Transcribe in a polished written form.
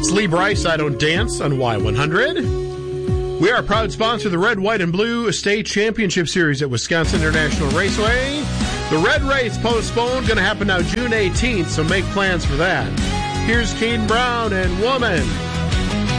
It's Lee Bryce, I Don't Dance on Y100. We are a proud sponsor of the Red, White, and Blue State Championship Series at Wisconsin International Raceway. The Red Race postponed, going to happen now June 18th, so make plans for that. Here's Kane Brown and Woman.